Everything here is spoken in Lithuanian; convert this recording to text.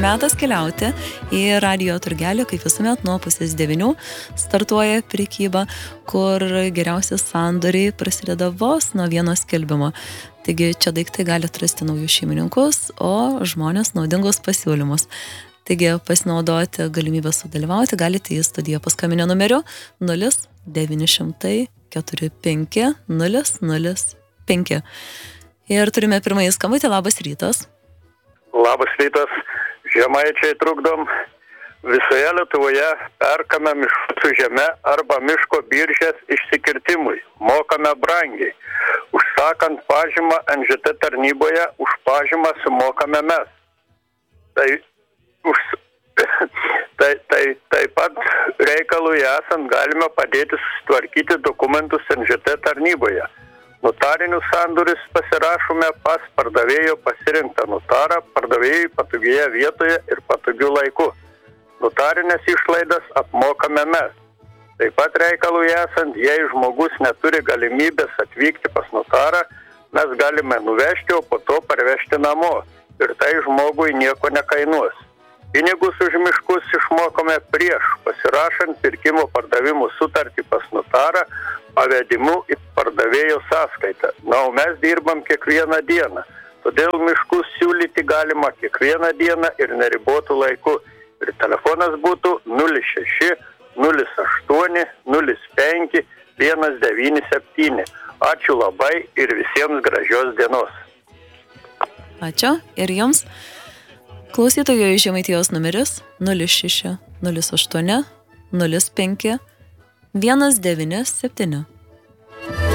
metas keliauti į radijo turgelį, kaip visuomet nuo 8:30 startuoja prekyba, kur geriausi sandoriai prasideda vos nuo vieno skelbimo. Taigi čia daiktai gali atrasti naujus šeimininkus, o žmonės naudingus pasiūlymus. Taigi pasinaudoti galimybę sudalyvauti galite į studiją paskambinę numeriu 0900 45 005. Ir turime pirmąjį skambutį. Labas rytas. Labas rytas. Žemaičiai trukdom. Visoje Lietuvoje perkame miškų su žeme arba miško biržės išsikirtimui. Mokame brangiai. Užsakant pažymą NŽT tarnyboje, už pažymą sumokame mes. Taip pat reikalui esant galime padėti susitvarkyti dokumentus NŽT tarnyboje. Notarinius sandorius pasirašome pas pardavėjo pasirinktą notarą pardavėjui patogioje vietoje ir patogiu laiku. Notarinės išlaidas apmokame mes. Taip pat reikalui esant, jei žmogus neturi galimybės atvykti pas notarą, mes galime nuvežti, o po to parvežti namo. Ir tai žmogui nieko nekainuos. Pinigus už miškus išmokame prieš pasirašant pirkimo pardavimų sutartį pas notarą pavedimu į pardavėjo sąskaitą. Na, o mes dirbam kiekvieną dieną. Todėl miškus siūlyti galima kiekvieną dieną ir neribotų laiku. Ir telefonas būtų 06 08 05 197. Ačiū labai ir visiems gražios dienos. Ačiū ir jums. Klausytojų iš Žemaitijos numeris 06 08 05 197.